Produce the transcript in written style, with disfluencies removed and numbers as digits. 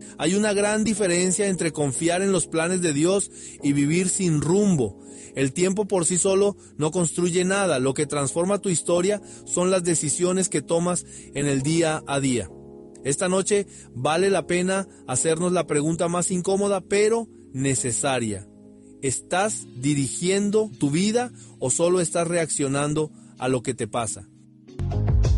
Hay una gran diferencia entre confiar en los planes de Dios y vivir sin rumbo. El tiempo por sí solo no construye nada. Lo que transforma tu historia son las decisiones que tomas en el día a día. Esta noche vale la pena hacernos la pregunta más incómoda, pero necesaria. ¿Estás dirigiendo tu vida o solo estás reaccionando a lo que te pasa?